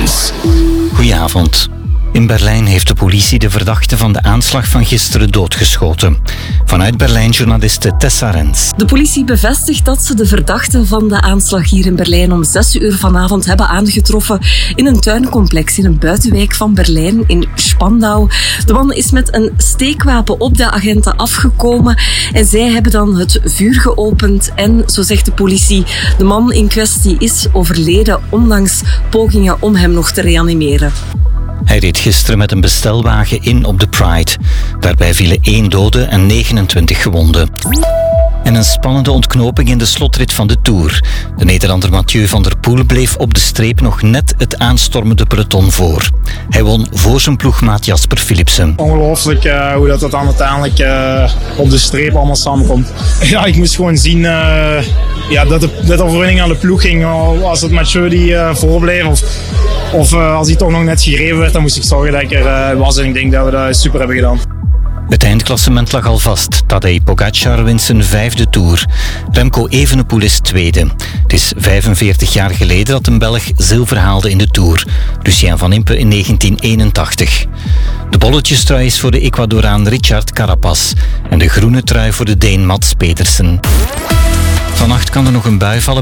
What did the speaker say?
Arends. Goedenavond. In Berlijn heeft de politie de verdachte van de aanslag van gisteren doodgeschoten. Vanuit Berlijn journaliste Tessa Rens. De politie bevestigt dat ze de verdachte van de aanslag hier in Berlijn om 6 uur vanavond hebben aangetroffen in een tuincomplex in een buitenwijk van Berlijn in Spandau. De man is met een steekwapen op de agenten afgekomen en zij hebben dan het vuur geopend en, zo zegt de politie, de man in kwestie is overleden ondanks pogingen om hem nog te reanimeren. Hij reed gisteren met een bestelwagen in op de Pride. Daarbij vielen 1 dode en 29 gewonden. En een spannende ontknoping in de slotrit van de Tour. De Nederlander Mathieu van der Poel bleef op de streep nog net het aanstormende peloton voor. Hij won voor zijn ploegmaat Jasper Philipsen. Ongelooflijk hoe dat uiteindelijk op de streep allemaal samenkomt. Ja, ik moest gewoon zien dat de overwinning aan de ploeg ging. Als het Mathieu die voorbleef of als hij toch nog net gegeven werd, dan moest ik zorgen dat ik er was. En ik denk dat we dat super hebben gedaan. Het eindklassement lag al vast. Tadej Pogačar wint zijn 5e Tour. Remco Evenepoel is 2e. Het is 45 jaar geleden dat een Belg zilver haalde in de Tour. Lucien van Impe in 1981. De bolletjestrui is voor de Ecuadoraan Richard Carapaz. En de groene trui voor de Deen Mats Pedersen. Vannacht kan er nog een bui vallen.